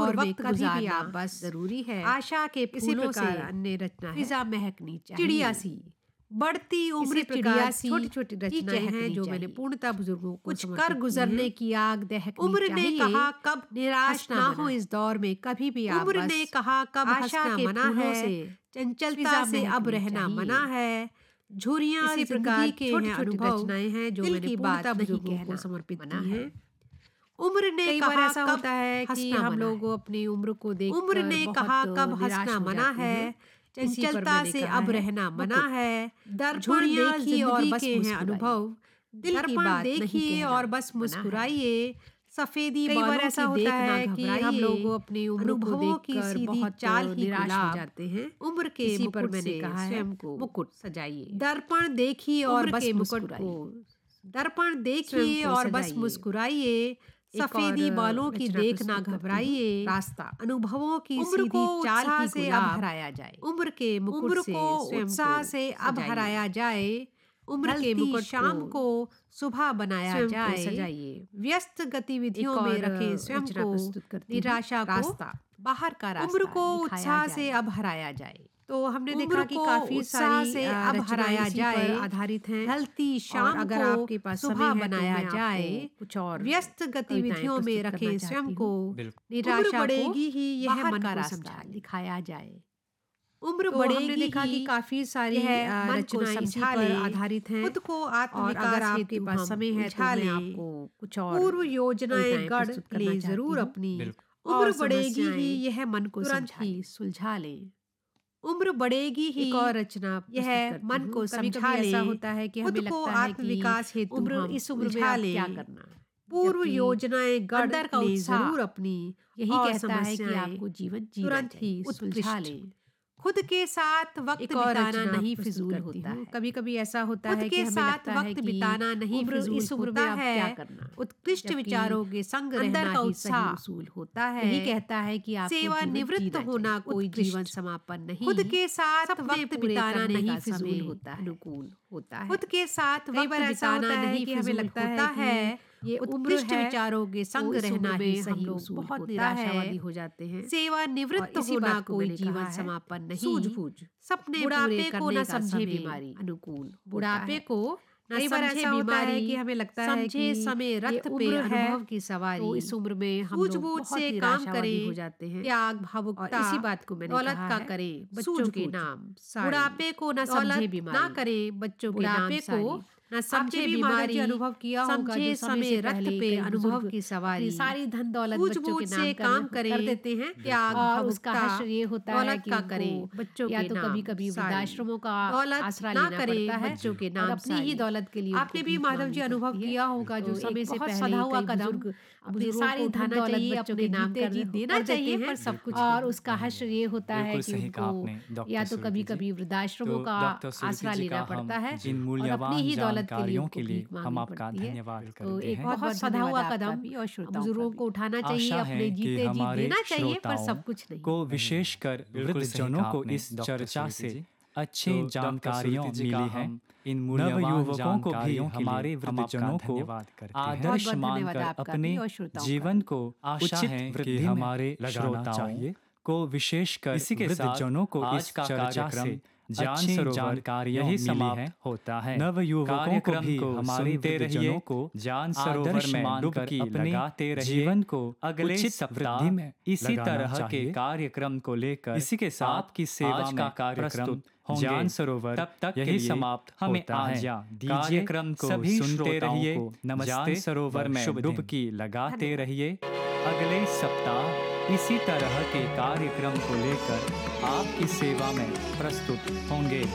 दौर में वक्त कभी भी गुजारना आप बस जरूरी है। आशा के इसी फूलों से प्रकार अन्य रचना है फिजा महकनी चाहिए। चिड़िया सी। बढ़ती उम्र इसी प्रकार चिड़िया सी छोटी छोटी रचनाएं हैं चहकनी जो चाहिए। मैंने पूर्णतः बुजुर्गों को कुछ समर्पित कर की गुजरने हैं। की आग दहकनी उम्र ने चाहिए। कहा कब निराश हंसना ना मना हो है। इस दौर में कभी भी आप उम्र बस ने कहा कब आशा हंसना के मना फूलों है। से चंचलता फिजा से अब महकनी रहना चाहिए। मना है। झुर्रियां इसी जिंदगी प्रकार के छोटी हैं छोटी अनुभव रचनाएं हैं जो दिल मैंने की पूर्णतः बात नहीं बुजुर्गों कहना को समर्पित मना की है। हैं। उम्र ने कई बार कहा ऐसा कब होता है कि हंसना हम मना लोग है। अपनी उम्र को देखकर उम्र ने बहुत कहा कब निराश हंसना हो मना जाते है। हैं। इसी पर चंचलता मैंने से कहा अब है, रहना मना मुकुट। है। दर्पण झुर्रियां देखिए और जिंदगी बस के हैं मुस्कुराइए। अनुभव दिल की दर्पण बात नहीं देखिए कहना और बस मना है। मुस्कुराइए। सफेदी कई बार बालों ऐसा की होता देखना है कि हम घबराइए। लोग अपनी उम्र को अनुभवों की देखकर सीधी बहुत चाल ही निराश हो गुलाब। जाते हैं। उम्र के इसी पर मुकुट मैंने से कहा है, स्वयं को मुकुट सजाइए। दर्पण देखिए और उम्र बस के मुकुट मुस्कुराइए। को दर्पण स्वयं देखिए को और बस सजाइए। मुस्कुराइए। एक सफेदी और बालों की रचना देखना प्रस्तुत करती हूँ। घबराइए। रास्ता। अनुभवों की उम्र को सीधी चाल उत्साह ही से अब गुलाब। हराया जाए। उम्र के मुकुट उम्र से को स्वयं उत्साह को से अब सजाइए। हराया जाए। उम्र के ढलती मुकुट शाम को सुबह बनाया स्वयं को जाए। सजाइए। व्यस्त गतिविधियों एक में और रखें स्वयं रचना को। प्रस्तुत करती हूँ। निराशा को रास्ता। बाहर का रास्ता उम्र को दिखाया उत्साह जाए। से अब हराया जाए। तो हमने उम्र देखा कि को काफी उत्साह सारी से अब रचनाएं हराया इसी जाए। पर आधारित हैं। ढलती और शाम अगर को आपके पास सुबह समय है तो बनाया मैं आपको जाए। कुछ और व्यस्त गतिविधियों में प्रस्तुत रखें करना स्वयं चाहती को। हूँ। बिल्कुल। निराशा उम्र बढ़ेगी को ही यह बाहर मन का को रास्ता समझाइए। दिखाया जाए। उम्र तो हमने बढ़ेगी देखा कि ही काफी सारी यह मन को रचनाएं इसी समझा पर ले। आधारित हैं। खुद को और आत्मविकास अगर आपके हेतु पास हम समय है तो उलझा मैं लें। आपको कुछ और पूर्व योजनाएं कविताएं गढ़ प्रस्तुत करना ले चाहती जरूर हूँ। अपनी। बिल्कुल। उम्र और बढ़ेगी समस्याएं ही यह मन को तुरंत समझा ही ले। सुलझा लें। उम्र बढ़ेगी ही एक और रचना यह प्रस्तुत करती मन हूँ। को कभी-कभी समझा ले। ऐसा होता है कि खुद हमें को लगता है कि आत्मविकास हेतु उम्र हम इस उम्र में उलझा अब लें। क्या करना। पूर्व जबकि योजनाएं गढ़ अंदर का ले उत्साह जरूर अपनी। यही और कहता है कि समस्याएं आपको जीवन जीना तुरंत ही चाहिए, सुलझा उत्कृष्ट। लें। खुद के साथ वक्त एक और बिताना रचना नहीं प्रस्तुत फिजूल करती होता हूँ। है। कभी-कभी ऐसा होता खुद है कि के हमें साथ लगता है वक्त कि बिताना नहीं उम्र फिजूल इस उम्र होता में अब है। क्या करना। उत्कृष्ट जबकि विचारों के संग अंदर रहना का ही उत्साह सही उसूल होता है। यही कहता है कि आपको सेवा जीवन निवृत्त जीना होना चाहिए। कोई उत्कृष्ट। जीवन समापन नहीं। खुद के साथ सपने वक्त पूरे बिताना करने नहीं का फिजूल समय होता है। अनुकूल होता है। खुद के साथ कई वक्त बार ऐसा बिताना होता है नहीं कि हमें फिजूल लगता होता है है। कि ये उम्र उत्कृष्ट है विचारों के संग तो इस रहना उम्र ही में हम सही लोग उसूल बहुत होता निराशावादी है। हो जाते हैं। सेवा और निवृत्त इसी होना बात को कोई मैंने कहा जीवन है, समापन नहीं। सूझबूझ सपने बुढ़ापे पूरे को करने न का समझे समय बीमारी अनुकूल होता बुढ़ापे है। को न कई बार समझे ऐसा होता है बीमारी, कि हमें लगता है समझे कि समय ये रथ पे उम्र है अनुभव की सवारी। तो इस उम्र में हम लोग सूझबूझ बहुत से काम निराशावादी करें। हो जाते हैं। त्याग और भावुकता इसी बात को मैंने दौलत कहा का है, करें बच्चों के सूझबूझ। नाम साड़ी। बुढ़ापे को न दौलत समझे ना बीमारी करें बच्चों के नाम बुढ़ापे को साड़ी। न समझे आपने भी बीमारी माधव जी अनुभव किया होगा समझे जो समय से रथ पहले पे कई अनुभव बुजुर्ग की सवारी। अपनी सारी धन दौलत बच्चों सूझबूझ के से नाम काम कर करें। देते हैं। त्याग और उसका भावुकता हश्र ये होता है दौलत कि का उनको करें बच्चों या के तो नाम कभी-कभी साड़ी। वृद्धाश्रमों का दौलत आसरा ना लेना करें पड़ता है बच्चों के और नाम अपनी ही साड़ी। दौलत के लिए आपने उनको भी भीख माधव मांगनी जी अनुभव पड़ती है। किया होगा जो तो समय एक से बहुत पहले सधा हुआ कई कदम बुजुर्ग अपनी बुजुर्गों सारी को धन उठाना दौलत चाहिए, बच्चों अपने के नाम जीते कर जी देना कर देते चाहिए। हैं। पर सब कुछ और नहीं। उसका हश्र ये होता है बिल्कुल कि सही कहा उनको आपने, डॉक्टर या तो सुरभि कभी-कभी जी। वृद्धाश्रमों तो का डॉक्टर सुरभि आसरा जी लेना का हम पड़ता है इन और अपनी मूल्यवान ही दौलत के लिए जानकारियों उनको के लिए भीख हम मांगनी आपका पड़ती है। धन्यवाद तो करते एक हैं। बहुत सधा हुआ धन्यवाद कदम आपका भी और श्रोताओं बुजुर्गों का को उठाना आशा चाहिए, है अपने कि जीते जी हमारे देना चाहिए, पर श्रोताओं सब कुछ नहीं। को विशेषकर बिल्कुल सही वृद्धजनों कहा को आपने, इस डॉक्टर चर्चा सुरभि से जी। अच्छी तो जानकारियां डॉक्टर सुरभि जी का मिली हैं। हम इन मूल्यवान नवयुवकों को भी जानकारियों के लिए हमारे हम आपका वृद्धजनों को धन्यवाद करते हैं। बहुत आदर्श धन्यवाद मानकर आपका अपने भी और श्रोताओं का जीवन भी। को आशा उचित है कि वृद्धि में हमारे लगाना श्रोताओं चाहिए को विशेषकर इसी के साथ वृद्धजनों को आज इस का चर्चा कार्यक्रम से ज्ञान अच्छी सरोवर जानकारियां यही मिली समाप्त हैं। होता है। नवयुवकों को कार्यक्रम भी को हमारे सुनते वृद्धजनों रहिए, को ज्ञान सरोवर आदर्श में मानकर डुबकी अपने लगाते रहिए। जीवन को अगले उचित सप्ताह वृद्धि में इसी लगाना तरह के चाहिए। कार्यक्रम को लेकर इसी के साथ आपकी सेवा आज में का कार्यक्रम प्रस्तुत होंगे। ज्ञान सरोवर तब तक यही के लिए समाप्त हमें होता है। आज्ञा दीजिए। कार्यक्रम को सभी सुनते श्रोताओं रहिए, को नमस्ते, ज्ञान सरोवर में शुभ दिन। डुबकी लगाते धन्यवाद। रहिए। अगले सप्ताह इसी तरह के कार्यक्रम को लेकर आपकी सेवा में प्रस्तुत होंगे।